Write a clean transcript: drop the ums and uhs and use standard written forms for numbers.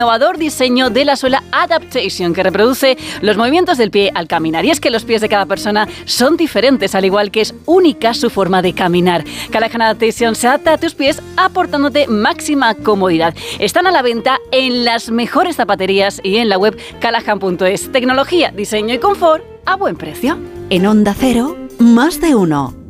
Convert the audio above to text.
innovador diseño de la suela Adaptation, que reproduce los movimientos del pie al caminar. Y es que los pies de cada persona son diferentes, al igual que es única su forma de caminar. Callahan Adaptation se adapta a tus pies, aportándote máxima comodidad. Están a la venta en las mejores zapaterías y en la web callahan.es. Tecnología, diseño y confort a buen precio. En Onda Cero, más de uno.